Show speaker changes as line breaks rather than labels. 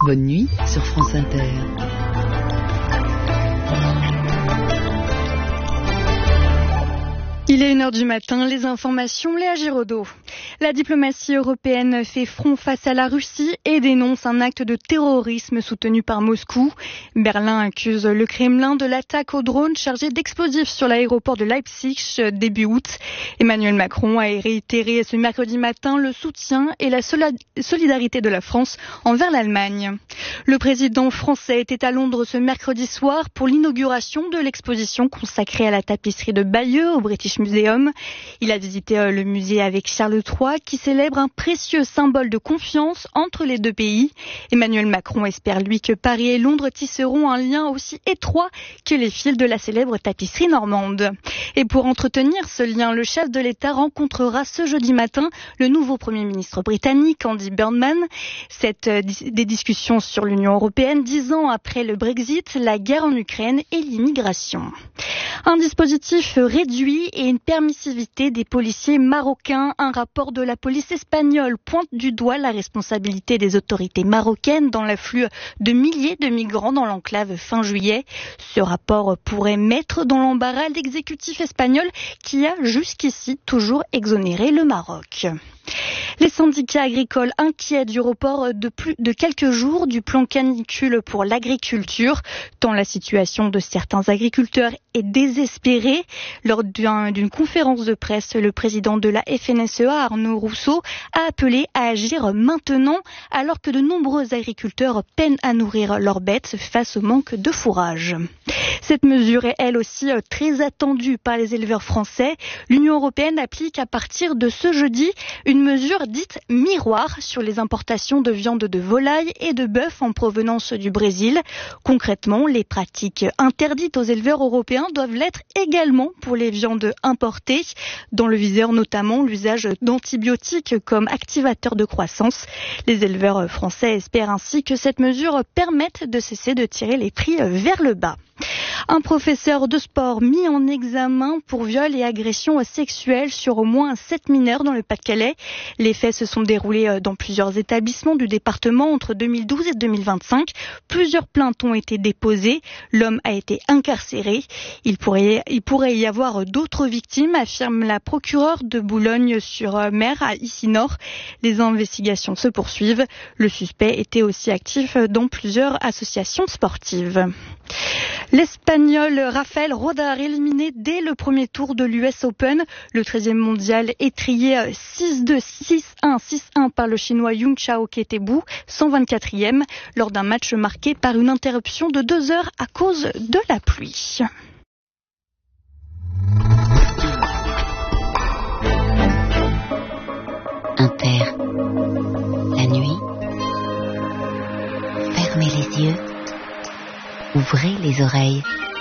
Bonne nuit sur France Inter.
Il est 1h du matin, les informations, Léa Giraudot. La diplomatie européenne fait front face à la Russie et dénonce un acte de terrorisme soutenu par Moscou. Berlin accuse le Kremlin de l'attaque au drone chargé d'explosifs sur l'aéroport de Leipzig début août. Emmanuel Macron a réitéré ce mercredi matin le soutien et la solidarité de la France envers l'Allemagne. Le président français était à Londres ce mercredi soir pour l'inauguration de l'exposition consacrée à la tapisserie de Bayeux au British Museum. Il a visité le musée avec Charles III qui célèbre un précieux symbole de confiance entre les deux pays. Emmanuel Macron espère lui que Paris et Londres tisseront un lien aussi étroit que les fils de la célèbre tapisserie normande. Et pour entretenir ce lien, le chef de l'État rencontrera ce jeudi matin le nouveau Premier ministre britannique, Andy Burnham. Des discussions sur l'Union européenne 10 ans après le Brexit, la guerre en Ukraine et l'immigration. Un dispositif réduit et une permissivité des policiers marocains. Un rapport de la police espagnole pointe du doigt la responsabilité des autorités marocaines dans l'afflux de milliers de migrants dans l'enclave fin juillet. Ce rapport pourrait mettre dans l'embarras l'exécutif espagnol qui a jusqu'ici toujours exonéré le Maroc. Les syndicats agricoles inquiets du report de quelques jours du plan canicule pour l'agriculture, tant la situation de certains agriculteurs est désespérée. Lors d'une conférence de presse, le président de la FNSEA, Arnaud Rousseau, a appelé à agir maintenant, alors que de nombreux agriculteurs peinent à nourrir leurs bêtes face au manque de fourrage. Cette mesure est elle aussi très attendue par les éleveurs français. L'Union européenne applique à partir de ce jeudi une mesure dite miroir sur les importations de viande de volaille et de bœuf en provenance du Brésil. Concrètement, les pratiques interdites aux éleveurs européens doivent l'être également pour les viandes importées, dans le viseur notamment l'usage d'antibiotiques comme activateurs de croissance. Les éleveurs français espèrent ainsi que cette mesure permette de cesser de tirer les prix vers le bas. Un professeur de sport mis en examen pour viol et agression sexuelle sur au moins 7 mineurs dans le Pas-de-Calais. Les faits se sont déroulés dans plusieurs établissements du département entre 2012 et 2025. Plusieurs plaintes ont été déposées. L'homme a été incarcéré. Il pourrait y avoir d'autres victimes, affirme la procureure de Boulogne-sur-Mer à Issy-Nord. Les investigations se poursuivent. Le suspect était aussi actif dans plusieurs associations sportives. L'Espagnol Rafael Rodar éliminé dès le premier tour de l'US Open. Le 13e mondial étrié 6-2, 6-1, 6-1 par le Chinois Yung Chao Ketebu, 124e, lors d'un match marqué par une interruption de 2 heures à cause de la pluie.
Inter, la nuit, fermez les yeux, ouvrez les oreilles.